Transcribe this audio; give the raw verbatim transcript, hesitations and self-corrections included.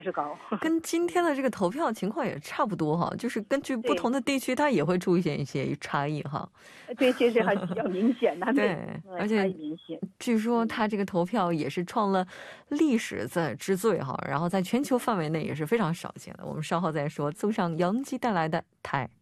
是高。 跟今天的这个投票情况也差不多哈，就是根据不对， 同的地区，它也会出现一些差异哈。 呃对，其实还是比较明显的，对， 对， 嗯， 而且差异明显。 据说嗯， 它这个投票也是创了历史在之最哈，然后在全球范围内也是非常少见的。我们稍后再说，送上杨基带来的台。